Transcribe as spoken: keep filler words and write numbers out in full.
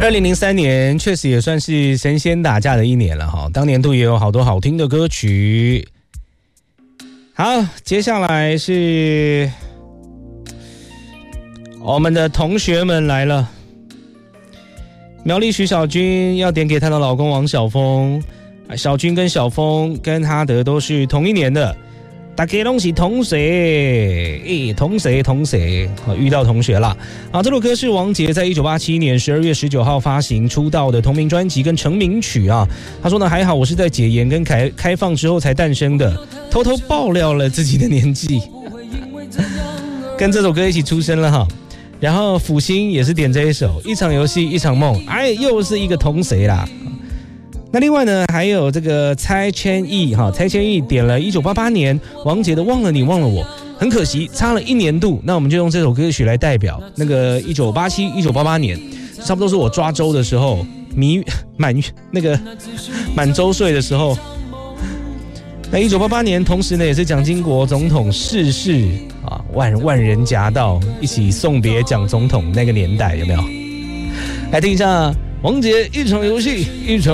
二零零三年确实也算是神仙打架的一年了哈，当年度也有好多好听的歌曲。好，接下来是我们的同学们来了。苗栗徐小军要点给她的老公王小峰，小军跟小峰跟哈德都是同一年的。大家都是同学，欸、同学同学，遇到同学啦。啊，这首歌是王杰在一九八七年十二月十九号发行出道的同名专辑跟成名曲啊。他说呢，还好我是在解严跟开开放之后才诞生的，偷偷爆料了自己的年纪，跟这首歌一起出生了哈。然后辅星也是点这一首，一场游戏一场梦，哎，又是一个同学啦。那另外呢，还有这个蔡千义哈，蔡千义点了一九八八年王杰的《忘了你忘了我》，很可惜差了一年度，那我们就用这首歌曲来代表那个一九八七、一九八八年，差不多是我抓周的时候，弥满那个满周岁的时候。那一九八八年，同时呢也是蒋经国总统逝世啊，万万人夹道一起送别蒋总统那个年代，有没有？来听一下王杰《一场游戏一场